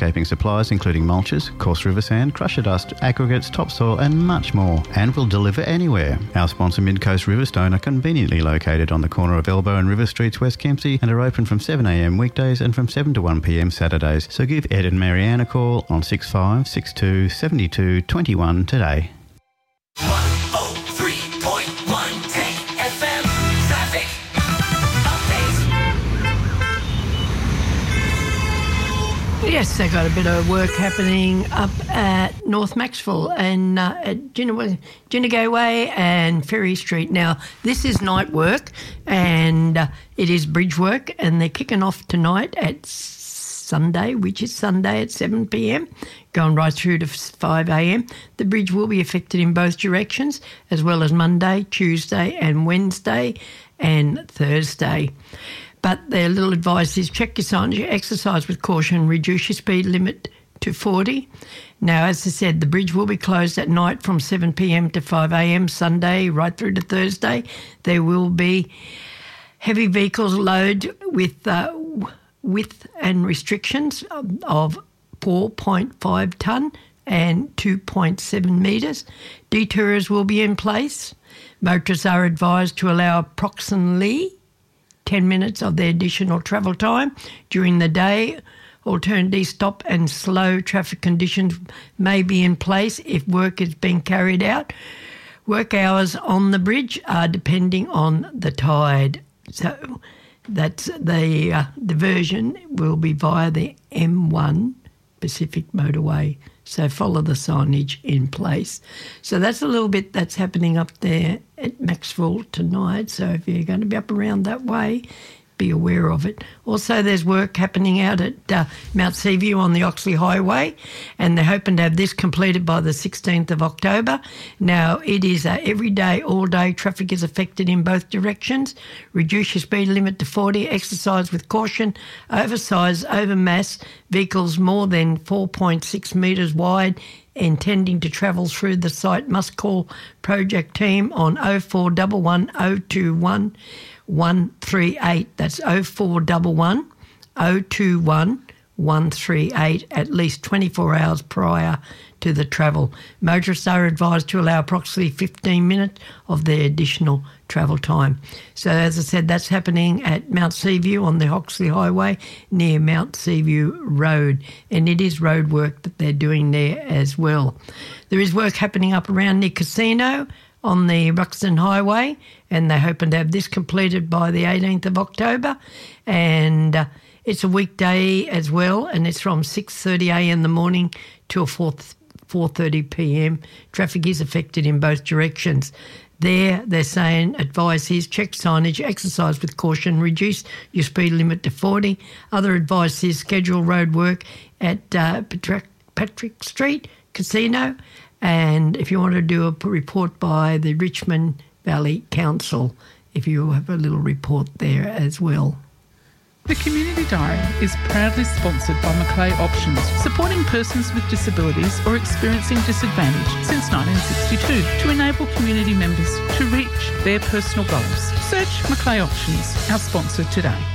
landscaping supplies including mulches, coarse river sand, crusher dust, aggregates, topsoil and much more, and will deliver anywhere. Our sponsor Midcoast Riverstone are conveniently located on the corner of Elbow and River Streets, West Kempsey, and are open from 7am weekdays and from 7 to 1pm Saturdays. So give Ed and Marianne a call on 6562 72 21 today. 103.1 Take FM traffic update. Yes, they got a bit of work happening up at North Maxwell and at Jinnago Way and Ferry Street. Now, this is night work and it is bridge work, and they're kicking off tonight at Sunday, which is Sunday at 7pm, going right through to 5am. The bridge will be affected in both directions, as well as Monday, Tuesday and Wednesday and Thursday. But their little advice is check your signs, exercise with caution, reduce your speed limit to 40. Now, as I said, the bridge will be closed at night from 7pm to 5am, Sunday right through to Thursday. There will be heavy vehicles load with width and restrictions of 4.5 tonne and 2.7 metres. Detours will be in place. Motorists are advised to allow approximately 10 minutes of their additional travel time during the day. Alternative stop and slow traffic conditions may be in place if work is being carried out. Work hours on the bridge are depending on the tide. So that's the diversion will be via the M1 Pacific Motorway. So follow the signage in place. So that's a little bit that's happening up there at Maxwell tonight. So if you're going to be up around that way, be aware of it. Also, there's work happening out at Mount Seaview on the Oxley Highway, and they're hoping to have this completed by the 16th of October. Now, it is every day, all day, traffic is affected in both directions. Reduce your speed limit to 40, exercise with caution, oversize, overmass, vehicles more than 4.6 metres wide intending to travel through the site must call project team on 0411 021 138. That's 0411 021 138 at least 24 hours prior to the travel. Motorists are advised to allow approximately 15 minutes of their additional travel time. So as I said, that's happening at Mount Seaview on the Oxley Highway near Mount Seaview Road, and it is road work that they're doing there as well. There is work happening up around the casino on the Ruxton Highway, and they're hoping to have this completed by the 18th of October, and it's a weekday as well, and it's from 6:30am in the morning till 4:30pm. Traffic is affected in both directions. They're saying advice is check signage, exercise with caution, reduce your speed limit to 40. Other advice is schedule road work at Patrick Street Casino, and if you want to do a report by the Richmond Valley Council, if you have a little report there as well. The Community Diary is proudly sponsored by Macleay Options, supporting persons with disabilities or experiencing disadvantage since 1962 to enable community members to reach their personal goals. Search Macleay Options, our sponsor today.